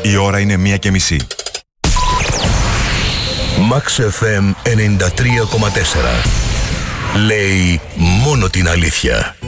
Η ώρα είναι 1:30. Max FM 93,4. Λέει μόνο την αλήθεια.